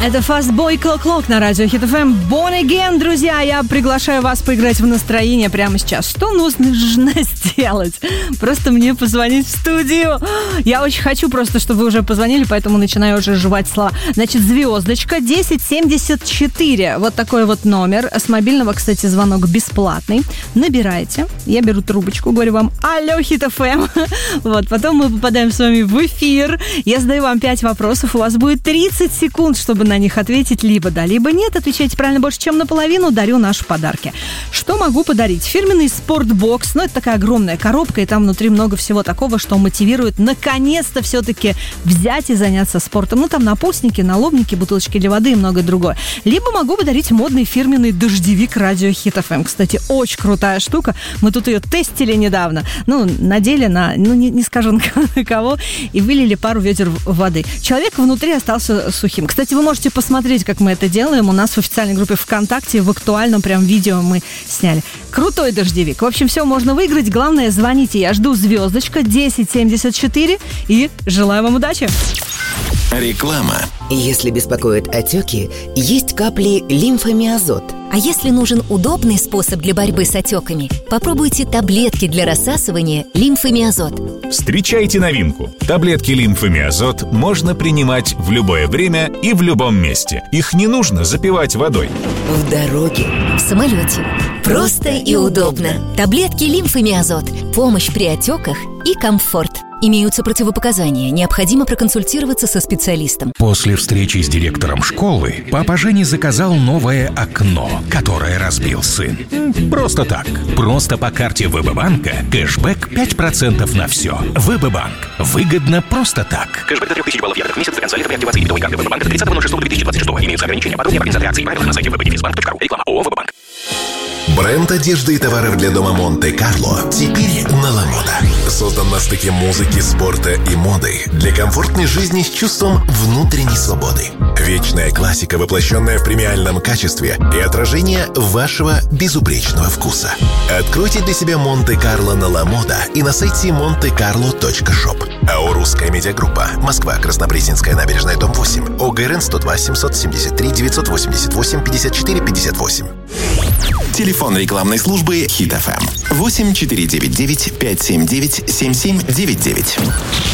Это Fastboy Clock на радио Hit FM. Born Again, друзья, я приглашаю вас поиграть в настроение прямо сейчас. Что нужно сделать? Просто мне позвонить в студию. Я очень хочу просто, чтобы вы уже позвонили, поэтому начинаю уже жевать слова. Значит, звездочка 1074. Вот такой вот номер. С мобильного, кстати, звонок бесплатный. Набирайте. Я беру трубочку, говорю вам: алло, Hit FM. Вот, потом мы попадаем с вами в эфир. Я задаю вам 5 вопросов. У вас будет 30 секунд, чтобы на них ответить либо да, либо нет. Отвечайте правильно больше, чем наполовину, дарю наши подарки. Что могу подарить? Фирменный спортбокс. Ну, это такая огромная коробка, и там внутри много всего такого, что мотивирует наконец-то все-таки взять и заняться спортом. Ну, там напульсники, налобники, бутылочки для воды и многое другое. Либо могу подарить модный фирменный дождевик радио Hit FM. Кстати, очень крутая штука. Мы тут ее тестили недавно. Ну, надели на, не скажу на кого, и вылили пару ведер воды. Человек внутри остался сухим. Кстати, вы можете посмотреть, как мы это делаем. У нас в официальной группе ВКонтакте в актуальном прям видео мы сняли. Крутой дождевик. В общем, все можно выиграть. Главное, звоните. Я жду звездочка 1074 и желаю вам удачи. Реклама. Если беспокоят отеки, есть капли лимфомиазот. А если нужен удобный способ для борьбы с отеками, попробуйте таблетки для рассасывания лимфомиазот. Встречайте новинку. Таблетки лимфомиазот можно принимать в любое время и в любом месте. Их не нужно запивать водой. В дороге, в самолете. Просто и удобно. Таблетки лимфомиазот. Помощь при отеках и комфорт. Имеются противопоказания. Необходимо проконсультироваться со специалистом. После встречи с директором школы папа Женя заказал новое окно, которое разбил сын. Просто так. Просто по карте ВБ-банка кэшбэк 5% на все. ВБ-банк. Выгодно просто так. Кэшбэк до 3000 баллов евро в месяц за конца лета при активации дебетовой карты ВБ-банка до 30.06.2026. Имеются ограничения. Подробнее по организации и правила на сайте www.defisbank.ru. Реклама ООО «ВБ-банк». Бренд одежды и товаров для дома Монте-Карло теперь на Ламода. Создан на стыке музыки, спорта и моды для комфортной жизни с чувством внутренней свободы. Вечная классика, воплощенная в премиальном качестве и отражение вашего безупречного вкуса. Откройте для себя Монте-Карло на Ламода и на сайте montecarlo.shop. АО «Русская медиагруппа». Москва, Краснопресненская набережная, дом 8. ОГРН 102 773 988 54 58. Телефон рекламной службы Hit FM 8499 579 7799.